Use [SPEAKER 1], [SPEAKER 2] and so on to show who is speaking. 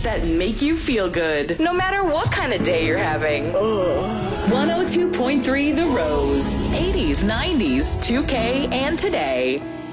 [SPEAKER 1] that make you feel good, no matter what kind of day you're having. 102.3 The Rose. 80s, 90s, 2K, and today.